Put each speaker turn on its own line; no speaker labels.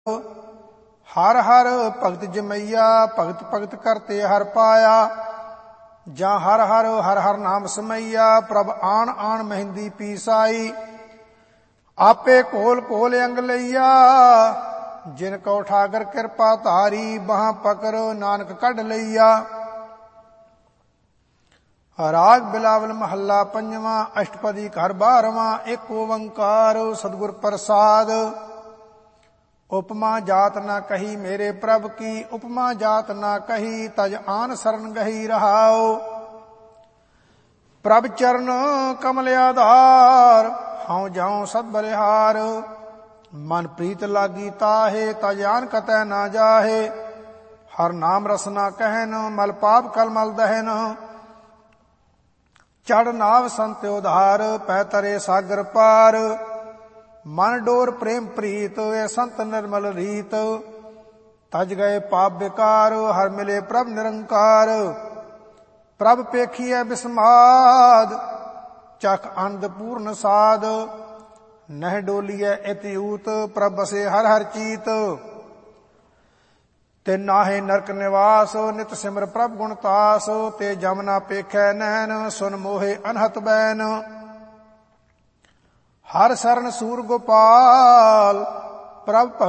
ਹਰ ਹਰ ਭਗਤ ਜਮਈਆ, ਭਗਤ ਭਗਤ ਕਰਤੇ ਹਰ ਪਾਇਆ। ਜਾਂ ਹਰ ਹਰ ਹਰ ਹਰ ਨਾਮ ਸਮਈਆ, ਪ੍ਰਭ ਆਣ ਆਣ ਮਹਿੰਦੀ ਪੀਸਾਈ। ਆਪੇ ਘੋਲ ਘੋਲ ਅੰਗ ਲਈਆ, ਜਿਨ ਕੋ ਠਾਕਰ ਕਿਰਪਾ ਧਾਰੀ। ਬਾਹਾਂ ਪਕੜ ਨਾਨਕ ਕੱਢ ਲਈਆ। ਰਾਗ ਬਿਲਾਵਲ ਮਹੱਲਾ ਪੰਜਵਾਂ, ਅਸ਼ਟਪਦੀ ਘਰ 12ਵਾਂ। ਇੱਕ ਓੰਕਾਰ ਸਤਿਗੁਰ ਪ੍ਰਸਾਦ। ਉਪਮਾ ਜਾਤ ਨਾ ਕਹੀ ਮੇਰੇ ਪ੍ਰਭ ਕੀ, ਉਪਮਾ ਜਾਤ ਨਾ ਕਹੀ ਤਜ ਆਨ ਸਰਨ ਗਹੀ ਰਹਾਉ। ਪ੍ਰਭ ਚਰਨ ਕਮਲ ਆਧਾਰ, ਹਉ ਜਾਉ ਸਦ ਬਲਿਹਾਰ। ਮਨ ਪ੍ਰੀਤ ਲਾਗੀ ਤਾਹੇ, ਤਜ ਆਨ ਕਤੈ ਨਾ ਜਾਹੇ। ਹਰ ਨਾਮ ਰਸਨਾ ਕਹਿਨ, ਮਲ ਪਾਪ ਕਲ ਮਲ ਦਹਿਨ। ਚੜ ਨਾਵ ਸੰਤ ਉਧਾਰ, ਪੈ ਤਰੇ ਸਾਗਰ ਪਾਰ। ਮਨ ਡੋਰ ਪ੍ਰੇਮ ਪ੍ਰੀਤ, ਇਹ ਸੰਤ ਨਿਰਮਲ ਰੀਤ। ਤਜ ਗਏ ਪਾਪ ਬਿਕਾਰ, ਹਰ ਮਿਲੇ ਪ੍ਰਭ ਨਿਰੰਕਾਰ। ਪ੍ਰਭ ਪੇਖੀਐ ਬਿਸਮਾਦ, ਚਖ ਆਨੰਦ ਪੂਰਨ ਸਾਧ। ਨਹਿ ਡੋਲੀਐ ਇਤਿਊਤ, ਪ੍ਰਭ ਬਸੇ ਹਰ ਹਰ ਚੀਤ। ਤੇ ਨਾਹੇ ਨਰਕ ਨਿਵਾਸ, ਨਿਤ ਸਿਮਰ ਪ੍ਰਭ ਗੁਣ ਤਾਸ। ਤੇ ਜਮ ਨਾ ਪੇਖੈ ਨੈਣ, ਸੁਨ ਮੋਹੇ ਅਨਹਤ ਬੈਨ। ਹਰ ਸਰਨ ਸੂਰ ਗੋਪਾਲ, ਪ੍ਰਭ